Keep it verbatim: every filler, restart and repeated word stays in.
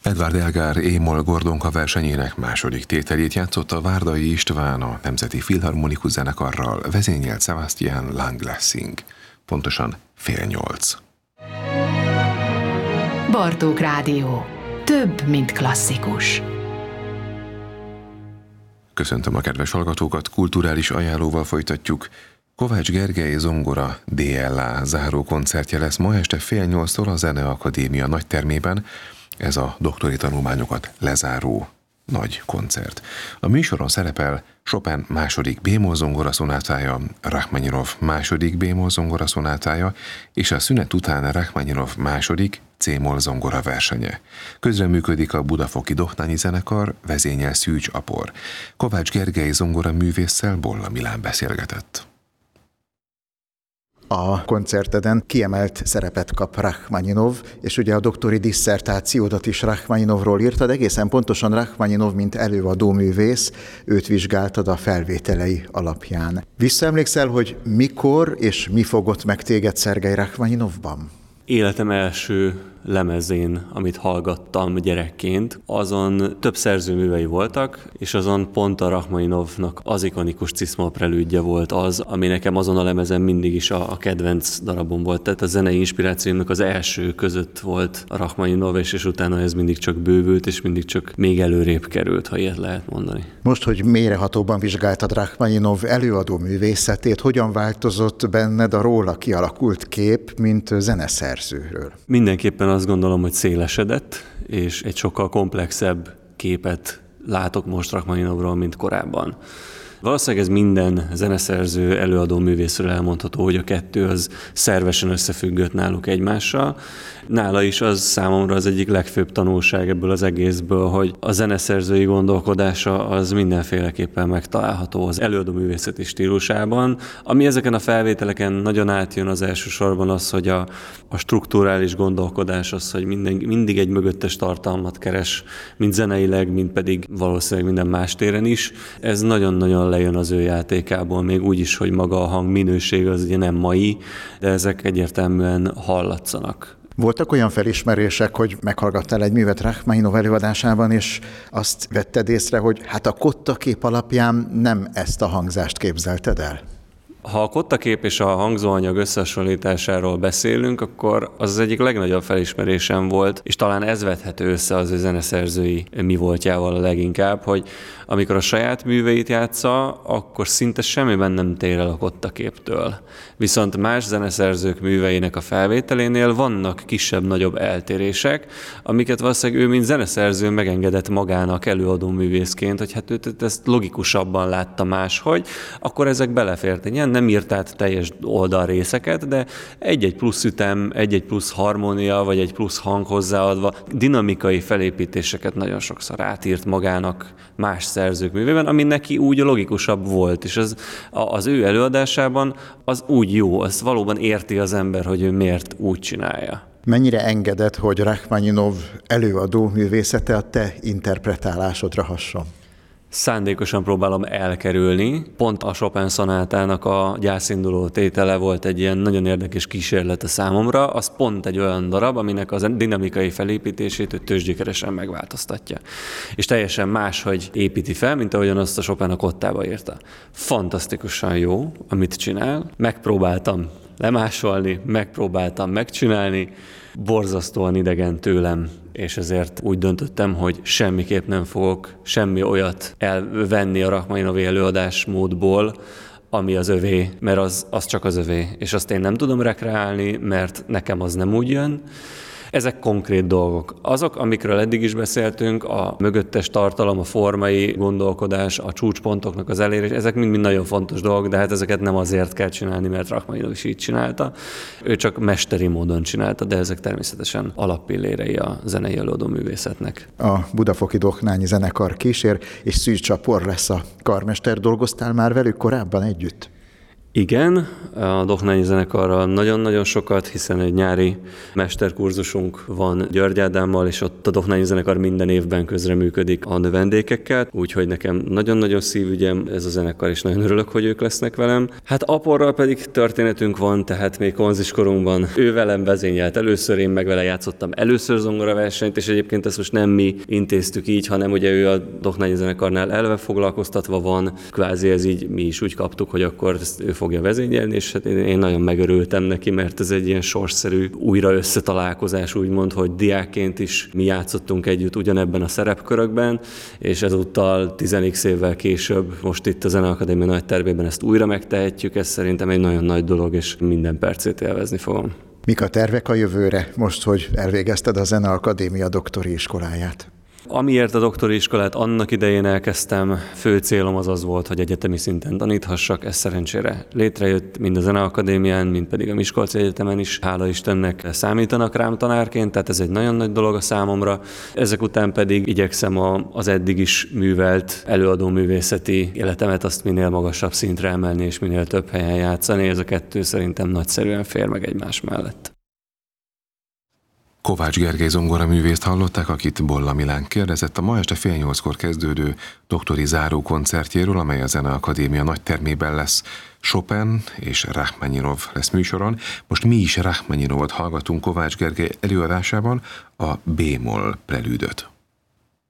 Edvard Elgar Émol Gordonka versenyének második tételét játszott a Várdai István a Nemzeti Filharmonikus Zenekarral, vezényelt Sebastian Langlessing. Pontosan fél nyolc. Bartók Rádió. Több, mint klasszikus. Köszöntöm a kedves hallgatókat, kulturális ajánlóval folytatjuk. Kovács Gergely zongora dé el á záró koncertje lesz ma este fél nyolctól a Zeneakadémia nagytermében. Ez a doktori tanulmányokat lezáró nagy koncert. A műsoron szerepel Chopin második bémol zongora szonátája, Rachmaninov második bémol zongora szonátája és a szünet után Rachmaninov második cé-moll zongora versenye. Közreműködik a Budafoki Dohnányi Zenekar, vezényel Szűcs Apor. Kovács Gergely zongora művésszel Bolla Milán beszélgetett. A koncerteden kiemelt szerepet kap Rachmaninov, és ugye a doktori disszertációdat is Rachmaninovról írtad, egészen pontosan Rachmaninov, mint előadóművész, őt vizsgáltad a felvételei alapján. Visszaemlékszel, hogy mikor és mi fogott meg téged Szergej Rachmaninovban? Életem első lemezén, amit hallgattam gyerekként, azon több szerzőművei voltak, és azon pont a Rachmaninovnak az ikonikus Cisma prelűdje volt az, ami nekem azon a lemezen mindig is a, a kedvenc darabom volt. Tehát a zenei inspirációmnak az első között volt a Rachmaninov, és, és utána ez mindig csak bővült, és mindig csak még előrébb került, ha ilyet lehet mondani. Most, hogy mélyrehatóban vizsgáltad Rachmaninov előadó művészetét, hogyan változott benned a róla kialakult kép, mint zeneszerzőről? Mindenképpen azt gondolom, hogy szélesedett, és egy sokkal komplexebb képet látok most Rachmaninovról, mint korábban. Valószínűleg ez minden zeneszerző, előadó művészről elmondható, hogy a kettő az szervesen összefüggött náluk egymással. Nála is az számomra az egyik legfőbb tanulság ebből az egészből, hogy a zeneszerzői gondolkodása az mindenféleképpen megtalálható az előadó művészeti stílusában. Ami ezeken a felvételeken nagyon átjön, az elsősorban az, hogy a, a strukturális gondolkodás az, hogy minden, mindig egy mögöttes tartalmat keres, mind zeneileg, mind pedig valószínűleg minden más téren is. Ez nagyon-nagyon lejön az ő játékából, még úgy is, hogy maga a hang minőség az ugye nem mai, de ezek egyértelműen hallatszanak. Voltak olyan felismerések, hogy meghallgattál egy művet Rachmaninov előadásában, és azt vetted észre, hogy hát a kottakép alapján nem ezt a hangzást képzelted el? Ha a kottakép és a hangzóanyag összehasonlításáról beszélünk, akkor az az egyik legnagyobb felismerésem volt, és talán ez vethető össze az ő zeneszerzői mi voltjával a leginkább, hogy amikor a saját műveit játsza, akkor szinte semmiben nem tér el a kottaképtől. Viszont más zeneszerzők műveinek a felvételénél vannak kisebb-nagyobb eltérések, amiket valószínűleg ő, mint zeneszerző megengedett magának előadó művészként, hogy hát őt ezt logikusabban látta máshogy, akkor ezek belefértek. Ilyen nem írt át teljes oldalrészeket, de egy-egy plusz ütem, egy-egy plusz harmónia, vagy egy plusz hang hozzáadva dinamikai felépítéseket nagyon sokszor átírt magának más szerzők művében, ami neki úgy logikusabb volt, és az, az ő előadásában az úgy jó, az valóban érti az ember, hogy ő miért úgy csinálja. Mennyire engedett, hogy Rachmaninov előadó művészete a te interpretálásodra hasson? Szándékosan próbálom elkerülni. Pont a Chopin szonátának a gyászinduló tétele volt egy ilyen nagyon érdekes kísérlet a számomra. Az pont egy olyan darab, aminek a dinamikai felépítését ő tőzsgyökeresen megváltoztatja. És teljesen máshogy építi fel, mint ahogyan azt a Chopin a kottába írta. Fantasztikusan jó, amit csinál. Megpróbáltam lemásolni, megpróbáltam megcsinálni, borzasztóan idegen tőlem, és ezért úgy döntöttem, hogy semmiképp nem fogok semmi olyat elvenni a Rachmaninovi előadásmódból, ami az övé, mert az, az csak az övé, és azt én nem tudom rekreálni, mert nekem az nem úgy jön. Ezek konkrét dolgok. Azok, amikről eddig is beszéltünk, a mögöttes tartalom, a formai gondolkodás, a csúcspontoknak az elérés, ezek mind-mind nagyon fontos dolgok, de hát ezeket nem azért kell csinálni, mert Rachmaninov is így csinálta. Ő csak mesteri módon csinálta, de ezek természetesen alappillérei a zenei előadó művészetnek. A Budafoki Dohnányi Zenekar kísér, és Szűcs Apor lesz a karmester. Dolgoztál már velük korábban együtt? Igen, a Dohnányi zenekarral nagyon-nagyon sokat, hiszen egy nyári mesterkurzusunk van György Ádámmal, és ott a Dohnányi zenekar minden évben közreműködik a növendékekkel, úgyhogy nekem nagyon-nagyon szívügyem ez a zenekar, és nagyon örülök, hogy ők lesznek velem. Hát Aporral pedig történetünk van, tehát még konziskorunkban ő velem vezényelt először, én meg vele játszottam először zongoraversenyt, és egyébként ezt most nem mi intéztük így, hanem ugye ő a Dohnányi zenekarnál eleve foglalkoztatva van, kvázi ez így mi is úgy kaptuk, hogy akkor ezt ő fogja vezényelni, és hát én nagyon megörültem neki, mert ez egy ilyen sorsszerű újra összetalálkozás, úgymond, hogy diákként is mi játszottunk együtt ugyanebben a szerepkörökben, és ezúttal tizenik évvel később, most itt a Zeneakadémia nagy tervében ezt újra megtehetjük, ez szerintem egy nagyon nagy dolog, és minden percét élvezni fogom. Mik a tervek a jövőre, most, hogy elvégezted a Zeneakadémia doktori iskoláját? Amiért a doktori iskolát annak idején elkezdtem, fő célom az az volt, hogy egyetemi szinten taníthassak, ez szerencsére létrejött, mind a Zeneakadémián, mind pedig a Miskolci Egyetemen is, hála Istennek számítanak rám tanárként, tehát ez egy nagyon nagy dolog a számomra. Ezek után pedig igyekszem a, az eddig is művelt előadó művészeti életemet azt minél magasabb szintre emelni, és minél több helyen játszani, ez a kettő szerintem nagyszerűen fér meg egymás mellett. Kovács Gergely zongoraművészt hallották, akit Bolla Milán kérdezett a ma este fél nyolckor kezdődő doktori záró koncertjéről, amely a Zeneakadémia nagytermében lesz. Chopin és Rachmaninov lesz műsoron. Most mi is Rachmaninovot hallgatunk Kovács Gergely előadásában, a B-moll prelűdöt.